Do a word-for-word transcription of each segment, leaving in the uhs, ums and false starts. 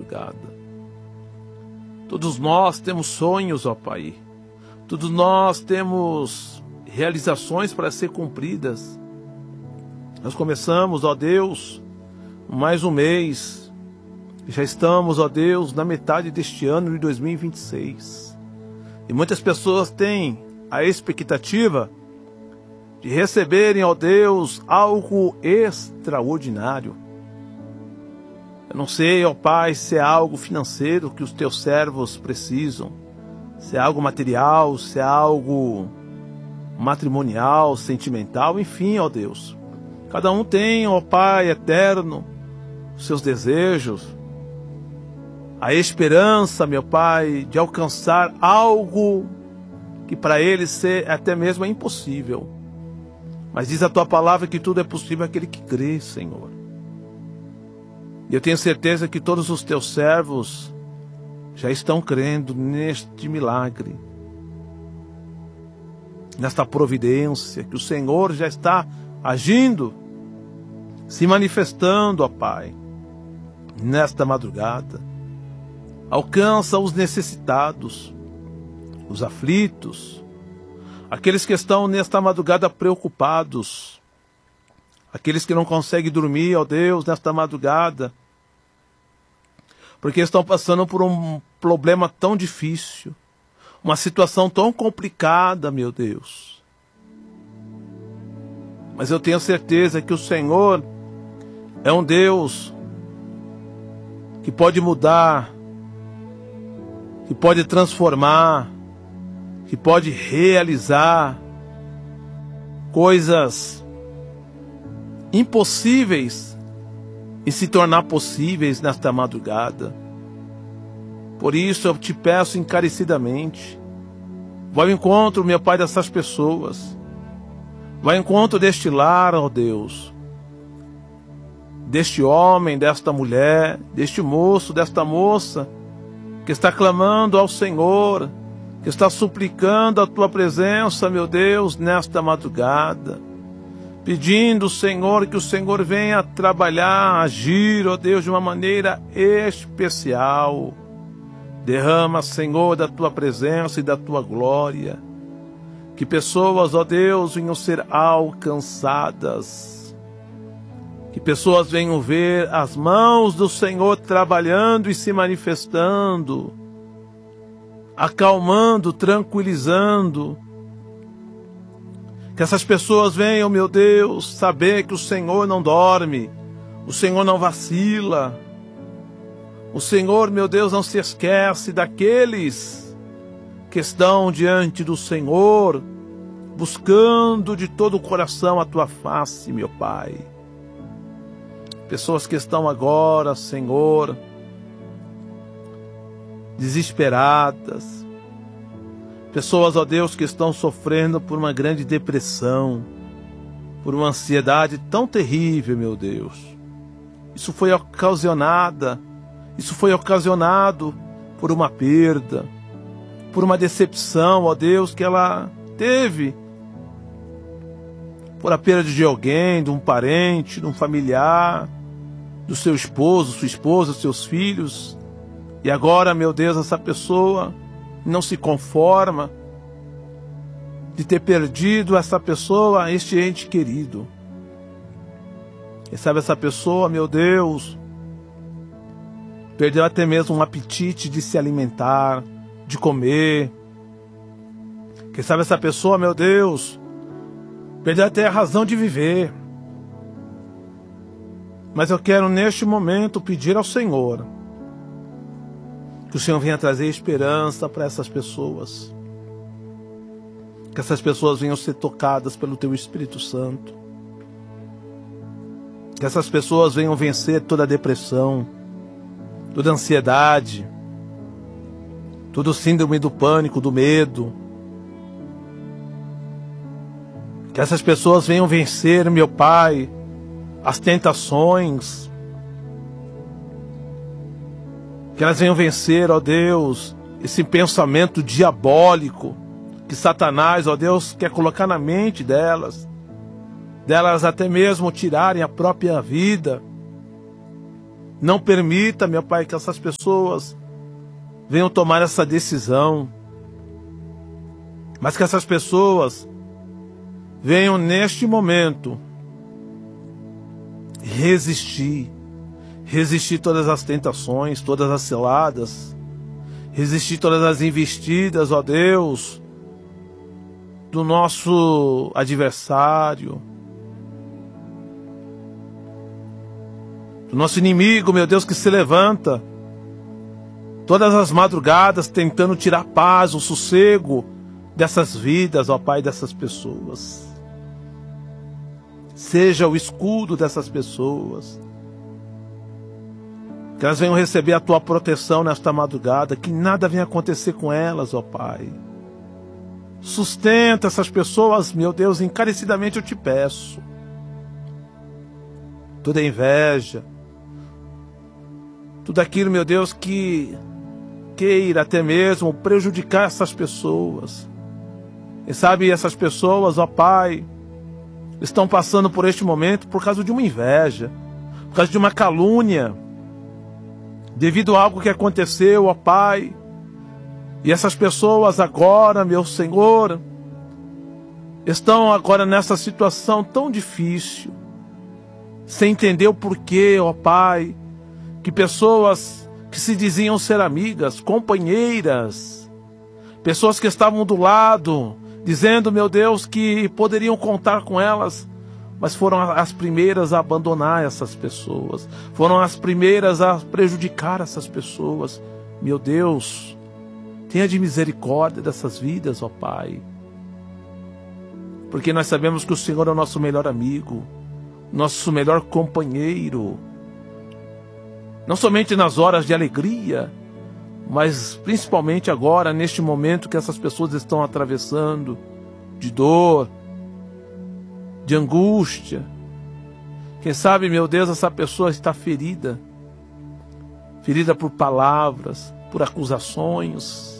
madrugada. Todos nós temos sonhos, ó Pai. Todos nós temos realizações para ser cumpridas. Nós começamos, ó Deus, mais um mês. Já estamos, ó Deus, na metade deste ano de dois mil e vinte e seis. E muitas pessoas têm a expectativa de receberem, ó Deus, algo extraordinário. Eu não sei, ó Pai, se é algo financeiro que os teus servos precisam, se é algo material, se é algo matrimonial, sentimental, enfim, ó Deus. Cada um tem, ó Pai eterno, os seus desejos, a esperança, meu Pai, de alcançar algo que para eles é até mesmo é impossível. Mas diz a tua palavra que tudo é possível àquele que crê, Senhor. E eu tenho certeza que todos os teus servos já estão crendo neste milagre, nesta providência, que o Senhor já está agindo, se manifestando, ó Pai, nesta madrugada. Alcança os necessitados, os aflitos, aqueles que estão nesta madrugada preocupados, aqueles que não conseguem dormir, ó Deus, nesta madrugada, porque estão passando por um problema tão difícil, uma situação tão complicada, meu Deus. Mas eu tenho certeza que o Senhor é um Deus que pode mudar, que pode transformar, que pode realizar coisas impossíveis e se tornar possíveis nesta madrugada. Por isso eu te peço encarecidamente, vai ao encontro, meu Pai, dessas pessoas, vai ao encontro deste lar, ó Deus, deste homem, desta mulher, deste moço, desta moça, que está clamando ao Senhor, que está suplicando a tua presença, meu Deus, nesta madrugada, pedindo, Senhor, que o Senhor venha trabalhar, agir, ó Deus, de uma maneira especial. Derrama, Senhor, da tua presença e da tua glória. Que pessoas, ó Deus, venham ser alcançadas. Que pessoas venham ver as mãos do Senhor trabalhando e se manifestando, acalmando, tranquilizando. Que essas pessoas venham, meu Deus, saber que o Senhor não dorme, o Senhor não vacila, o Senhor, meu Deus, não se esquece daqueles que estão diante do Senhor, buscando de todo o coração a tua face, meu Pai. Pessoas que estão agora, Senhor, desesperadas, pessoas, ó Deus, que estão sofrendo por uma grande depressão, por uma ansiedade tão terrível, meu Deus. Isso foi ocasionada, isso foi ocasionado por uma perda, por uma decepção, ó Deus, que ela teve, por a perda de alguém, de um parente, de um familiar, do seu esposo, sua esposa, seus filhos. E agora, meu Deus, essa pessoa não se conforma de ter perdido essa pessoa, este ente querido. E sabe, essa pessoa, meu Deus, perdeu até mesmo um apetite de se alimentar, de comer. Quem sabe essa pessoa, meu Deus, perdeu até a razão de viver. Mas eu quero neste momento pedir ao Senhor que o Senhor venha trazer esperança para essas pessoas. Que essas pessoas venham ser tocadas pelo Teu Espírito Santo. Que essas pessoas venham vencer toda a depressão, toda a ansiedade, todo o síndrome do pânico, do medo. Que essas pessoas venham vencer, meu Pai, as tentações. Que elas venham vencer, ó Deus, esse pensamento diabólico que Satanás, ó Deus, quer colocar na mente delas. Delas até mesmo tirarem a própria vida. Não permita, meu Pai, que essas pessoas venham tomar essa decisão, mas que essas pessoas venham neste momento resistir, resistir todas as tentações, todas as ciladas, resistir todas as investidas, ó Deus, do nosso adversário, do nosso inimigo, meu Deus, que se levanta todas as madrugadas tentando tirar a paz, o sossego dessas vidas, ó Pai, dessas pessoas. Seja o escudo dessas pessoas, que elas venham receber a Tua proteção nesta madrugada, que nada venha acontecer com elas, ó Pai. Sustenta essas pessoas, meu Deus, encarecidamente eu te peço. Toda inveja, tudo aquilo, meu Deus, que queira até mesmo prejudicar essas pessoas. E sabe, essas pessoas, ó Pai, estão passando por este momento por causa de uma inveja, por causa de uma calúnia, devido a algo que aconteceu, ó Pai. E essas pessoas agora, meu Senhor, estão agora nessa situação tão difícil, sem entender o porquê, ó Pai, que pessoas que se diziam ser amigas, companheiras, pessoas que estavam do lado, dizendo, meu Deus, que poderiam contar com elas, mas foram as primeiras a abandonar essas pessoas, foram as primeiras a prejudicar essas pessoas. Meu Deus, tenha de misericórdia dessas vidas, ó Pai, porque nós sabemos que o Senhor é o nosso melhor amigo, nosso melhor companheiro, não somente nas horas de alegria, mas principalmente agora, neste momento que essas pessoas estão atravessando, de dor, de angústia. Quem sabe, meu Deus, essa pessoa está ferida, ferida por palavras, por acusações,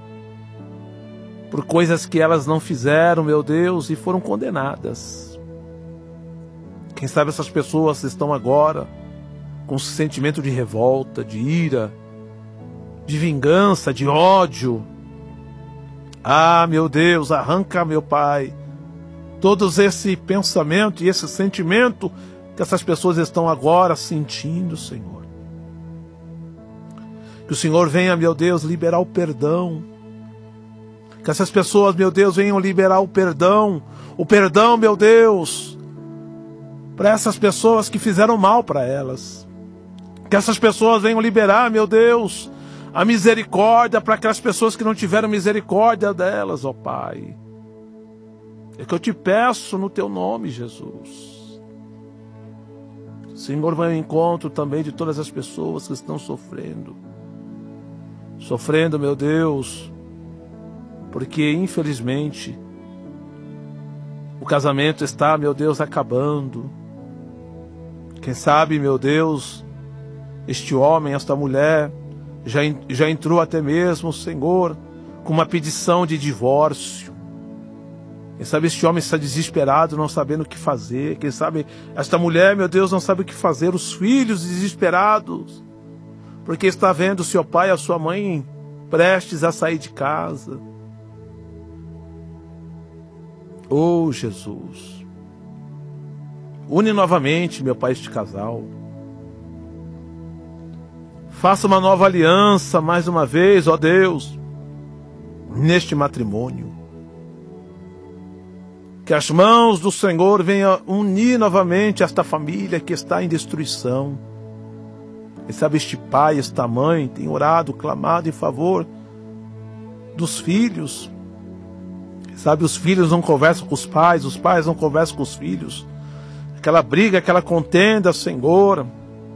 por coisas que elas não fizeram, meu Deus, e foram condenadas. Quem sabe essas pessoas estão agora com sentimento de revolta, de ira, de vingança, de ódio. Ah, meu Deus, arranca, meu Pai, todos esse pensamento e esse sentimento que essas pessoas estão agora sentindo, Senhor. Que o Senhor venha, meu Deus, liberar o perdão. Que essas pessoas, meu Deus, venham liberar o perdão. O perdão, meu Deus, para essas pessoas que fizeram mal para elas. Que essas pessoas venham liberar, meu Deus, a misericórdia para aquelas pessoas que não tiveram misericórdia delas, ó Pai. É que eu te peço no Teu nome, Jesus. Senhor, vai ao encontro também de todas as pessoas que estão sofrendo. Sofrendo, meu Deus, porque infelizmente o casamento está, meu Deus, acabando. Quem sabe, meu Deus, este homem, esta mulher, já, já entrou até mesmo, Senhor, com uma petição de divórcio. Quem sabe este homem está desesperado, não sabendo o que fazer. Quem sabe esta mulher, meu Deus, não sabe o que fazer. Os filhos desesperados, porque está vendo seu pai e a sua mãe prestes a sair de casa. Oh, Jesus, une novamente, meu Pai, este casal. Faça uma nova aliança, mais uma vez, ó Deus, neste matrimônio. Que as mãos do Senhor venham unir novamente esta família que está em destruição. E sabe, este pai, esta mãe tem orado, clamado em favor dos filhos. E sabe, os filhos não conversam com os pais, os pais não conversam com os filhos. Aquela briga, aquela contenda, Senhor,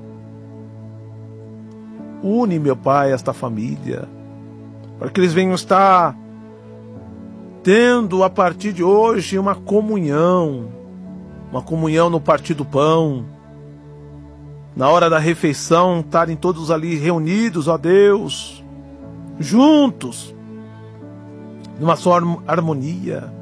une, meu Pai, esta família, para que eles venham estar tendo a partir de hoje uma comunhão, uma comunhão no partir do pão, na hora da refeição, estarem todos ali reunidos, ó Deus, juntos, numa só harmonia.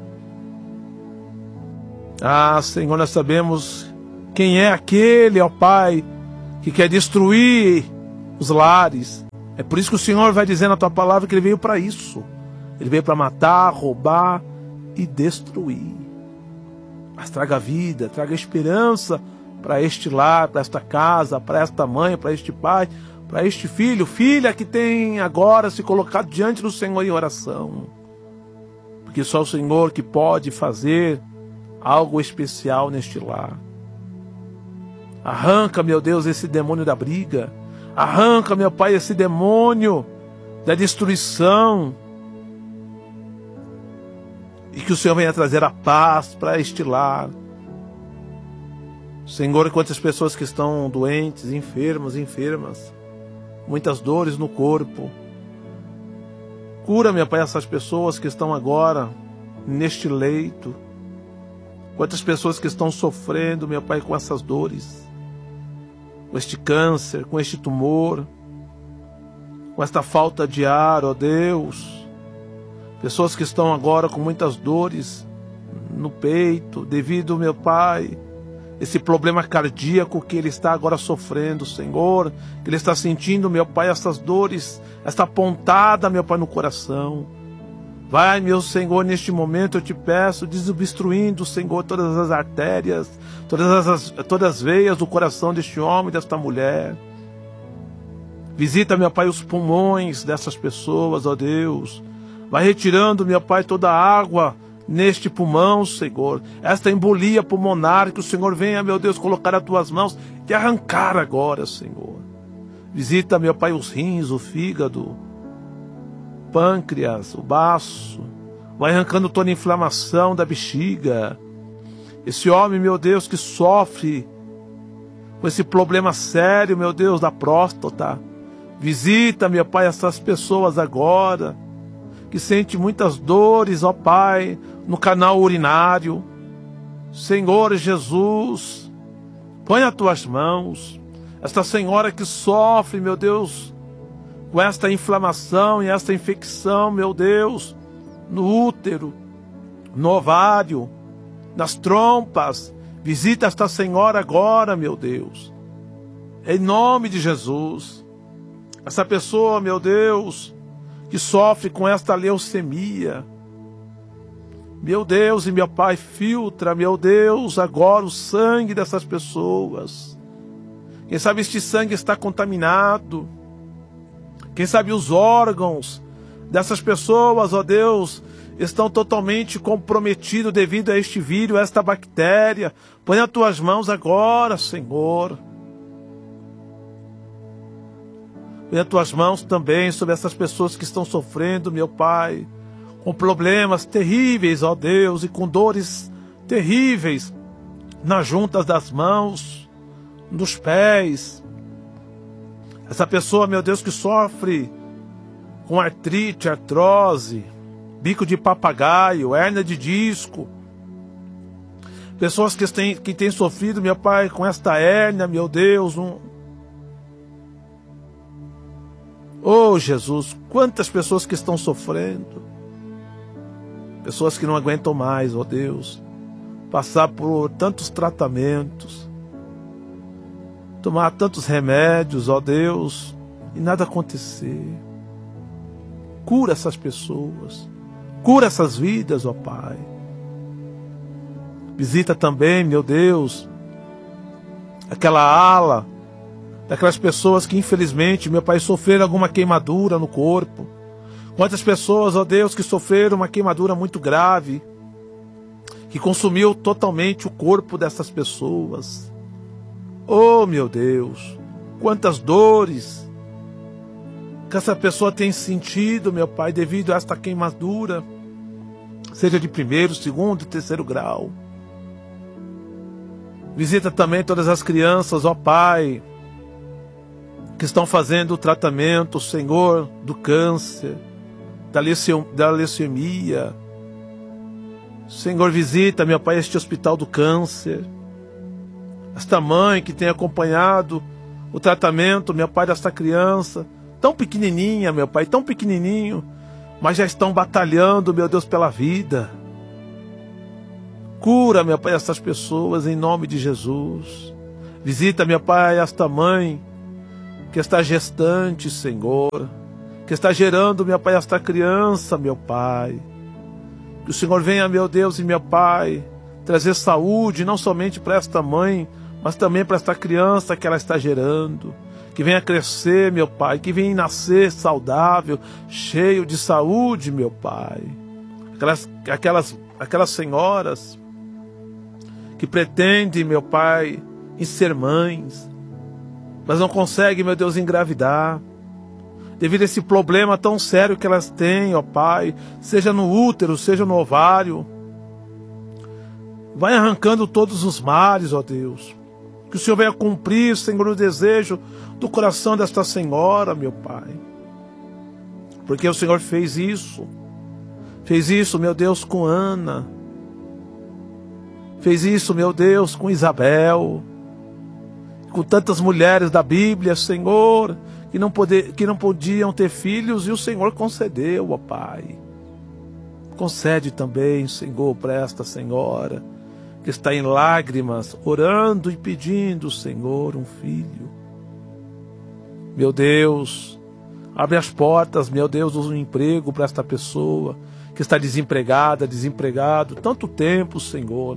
Ah, Senhor, nós sabemos quem é aquele, ó Pai, que quer destruir os lares. É por isso que o Senhor vai dizer na tua palavra que Ele veio para isso. Ele veio para matar, roubar e destruir. Mas traga vida, traga esperança para este lar, para esta casa, para esta mãe, para este pai, para este filho, filha que tem agora se colocado diante do Senhor em oração. Porque só o Senhor que pode fazer algo especial neste lar. Arranca, meu Deus, esse demônio da briga. Arranca, meu Pai, esse demônio da destruição. E que o Senhor venha trazer a paz para este lar. Senhor, quantas pessoas que estão doentes, enfermas, enfermas. Muitas dores no corpo. Cura, meu Pai, essas pessoas que estão agora neste leito. Quantas pessoas que estão sofrendo, meu Pai, com essas dores. Com este câncer, com este tumor. Com esta falta de ar, ó Deus. Pessoas que estão agora com muitas dores no peito, devido, meu Pai, esse problema cardíaco que ele está agora sofrendo, Senhor, que ele está sentindo, meu Pai, essas dores, essa pontada, meu Pai, no coração. Vai, meu Senhor, neste momento eu te peço, desobstruindo, Senhor, todas as artérias, todas as, todas as veias do coração deste homem, desta mulher. Visita, meu Pai, os pulmões dessas pessoas, ó Deus. Vai retirando, meu Pai, toda a água neste pulmão, Senhor. Esta embolia pulmonar que o Senhor venha, meu Deus, colocar as tuas mãos e arrancar agora, Senhor. Visita, meu Pai, os rins, o fígado, o pâncreas, o baço. Vai arrancando toda a inflamação da bexiga. Esse homem, meu Deus, que sofre com esse problema sério, meu Deus, da próstata. Visita, meu Pai, essas pessoas agora, que sente muitas dores, ó Pai, no canal urinário. Senhor Jesus, põe as tuas mãos. Esta senhora que sofre, meu Deus, com esta inflamação e esta infecção, meu Deus, no útero, no ovário, nas trompas. Visita esta senhora agora, meu Deus. Em nome de Jesus. Essa pessoa, meu Deus, que sofre com esta leucemia. Meu Deus e meu Pai, filtra, meu Deus, agora o sangue dessas pessoas. Quem sabe este sangue está contaminado. Quem sabe os órgãos dessas pessoas, ó Deus, estão totalmente comprometidos devido a este vírus, a esta bactéria. Põe as tuas mãos agora, Senhor. Põe as tuas mãos também sobre essas pessoas que estão sofrendo, meu Pai, com problemas terríveis, ó Deus, e com dores terríveis nas juntas das mãos, nos pés. Essa pessoa, meu Deus, que sofre com artrite, artrose, bico de papagaio, hérnia de disco. Pessoas que têm, que têm sofrido, meu Pai, com esta hérnia, meu Deus, um, oh, Jesus, quantas pessoas que estão sofrendo. Pessoas que não aguentam mais, ó Deus, passar por tantos tratamentos, tomar tantos remédios, ó Deus, e nada acontecer. Cura essas pessoas, cura essas vidas, ó Pai. Visita também, meu Deus, aquela ala daquelas pessoas que infelizmente, meu Pai, sofreram alguma queimadura no corpo. Quantas pessoas, ó Deus, que sofreram uma queimadura muito grave, que consumiu totalmente o corpo dessas pessoas. Oh, meu Deus, quantas dores que essa pessoa tem sentido, meu Pai, devido a esta queimadura, seja de primeiro, segundo, terceiro grau. Visita também todas as crianças, ó Pai, que estão fazendo o tratamento, Senhor, do câncer, da leucemia. Senhor, visita, meu Pai, este hospital do câncer. Esta mãe que tem acompanhado o tratamento, meu Pai, desta criança, tão pequenininha, meu Pai, tão pequenininho, mas já estão batalhando, meu Deus, pela vida. Cura, meu Pai, essas pessoas em nome de Jesus. Visita, meu Pai, esta mãe que está gestante, Senhor, que está gerando, meu Pai, esta criança, meu Pai. Que o Senhor venha, meu Deus e meu Pai, trazer saúde, não somente para esta mãe, mas também para esta criança que ela está gerando. Que venha crescer, meu Pai, que venha nascer saudável, cheio de saúde, meu Pai. Aquelas, aquelas, aquelas senhoras que pretendem, meu Pai, em ser mães, mas não conseguem, meu Deus, engravidar, devido a esse problema tão sério que elas têm, ó Pai, seja no útero, seja no ovário. Vai arrancando todos os males, ó Deus. Que o Senhor venha cumprir, Senhor, o desejo do coração desta senhora, meu Pai. Porque o Senhor fez isso. Fez isso, meu Deus, com Ana. Fez isso, meu Deus, com Isabel. Com tantas mulheres da Bíblia, Senhor, que não, poder, que não podiam ter filhos, e o Senhor concedeu, ó Pai. Concede também, Senhor, para esta senhora, que está em lágrimas, orando e pedindo, Senhor, um filho. Meu Deus, abre as portas, meu Deus, do emprego para esta pessoa, que está desempregada, desempregado, tanto tempo, Senhor.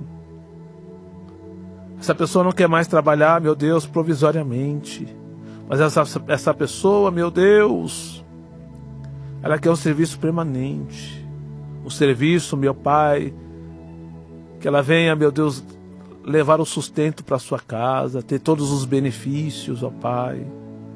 Essa pessoa não quer mais trabalhar, meu Deus, provisoriamente. Mas essa, essa pessoa, meu Deus, ela quer um serviço permanente. Um serviço, meu Pai, que ela venha, meu Deus, levar o sustento para sua casa, ter todos os benefícios, ó Pai.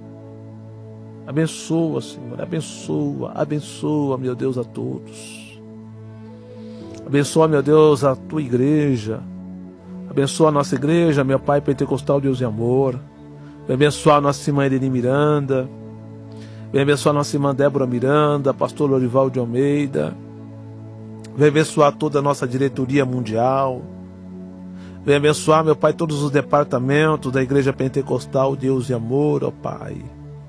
Abençoa, Senhor, abençoa, abençoa, meu Deus, a todos. Abençoa, meu Deus, a tua igreja. Abençoa a nossa igreja, meu Pai Pentecostal, Deus e Amor. Vem abençoar a nossa irmã Irene Miranda. Vem abençoar a nossa irmã Débora Miranda, pastor Lorival de Almeida. Vem abençoar toda a nossa diretoria mundial. Vem abençoar, meu Pai, todos os departamentos da Igreja Pentecostal, Deus e Amor, ó Pai.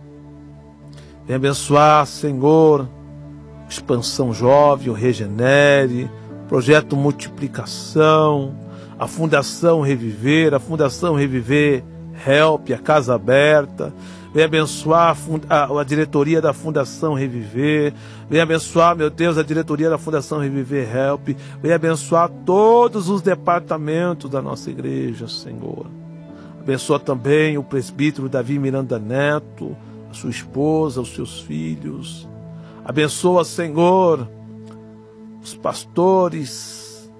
Vem abençoar, Senhor, Expansão Jovem, o Regenere, Projeto Multiplicação, a Fundação Reviver, a Fundação Reviver Help, a Casa Aberta. Vem abençoar a, a, a diretoria da Fundação Reviver. Vem abençoar, meu Deus, a diretoria da Fundação Reviver Help. Vem abençoar todos os departamentos da nossa igreja, Senhor. Abençoa também o presbítero Davi Miranda Neto, a sua esposa, os seus filhos. Abençoa, Senhor, os pastores,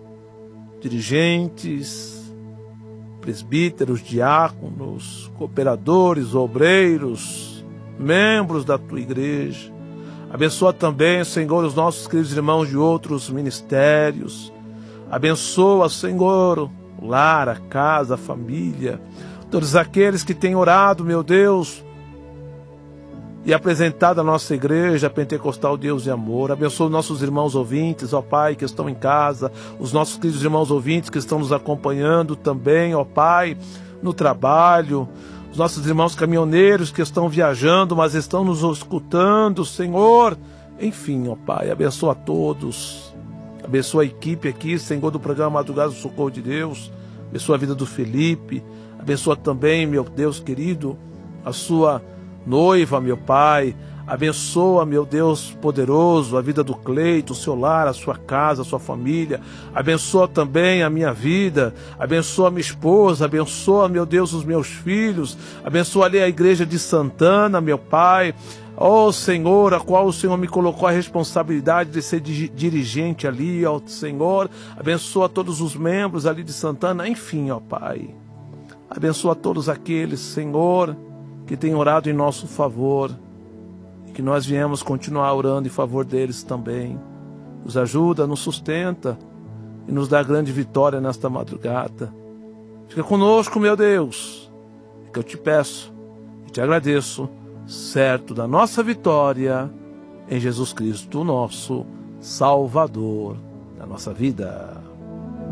dirigentes, presbíteros, diáconos, cooperadores, obreiros, membros da tua igreja. Abençoa também, Senhor, os nossos queridos irmãos de outros ministérios. Abençoa, Senhor, o lar, a casa, a família, todos aqueles que têm orado, meu Deus, e apresentado a nossa igreja Pentecostal Deus e Amor. Abençoa os nossos irmãos ouvintes, ó Pai, que estão em casa, os nossos queridos irmãos ouvintes que estão nos acompanhando também, ó Pai, no trabalho, os nossos irmãos caminhoneiros que estão viajando, mas estão nos escutando, Senhor. Enfim, ó Pai, abençoa a todos, abençoa a equipe aqui, Senhor, do programa Madrugada do Socorro de Deus, abençoa a vida do Felipe, abençoa também, meu Deus querido, a sua noiva, meu Pai. Abençoa, meu Deus poderoso, a vida do Cleito, o seu lar, a sua casa, a sua família. Abençoa também a minha vida. Abençoa a minha esposa. Abençoa, meu Deus, os meus filhos. Abençoa ali a igreja de Santana, meu Pai. Ó Senhor, a qual o Senhor me colocou a responsabilidade de ser dirigente ali, ó Senhor. Abençoa todos os membros ali de Santana. Enfim, ó Pai. Abençoa todos aqueles, Senhor, que têm orado em nosso favor, e que nós viemos continuar orando em favor deles também. Nos ajuda, nos sustenta e nos dá grande vitória nesta madrugada. Fica conosco, meu Deus, que eu te peço e te agradeço, certo da nossa vitória em Jesus Cristo, nosso Salvador da nossa vida.